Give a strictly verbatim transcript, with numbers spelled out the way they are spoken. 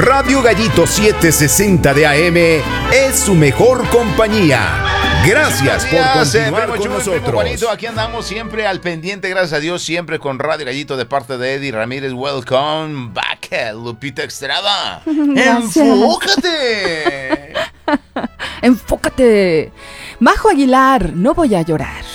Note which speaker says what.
Speaker 1: Radio Gallito setecientos sesenta de A M es su mejor compañía. Gracias por continuar con nosotros.
Speaker 2: Juanito, aquí andamos siempre al pendiente, gracias a Dios, siempre con Radio Gallito de parte de Eddie Ramírez. Welcome back, Lupita Estrada.
Speaker 3: Gracias.
Speaker 2: ¡Enfócate!
Speaker 3: Enfócate. Majo Aguilar, no voy a llorar.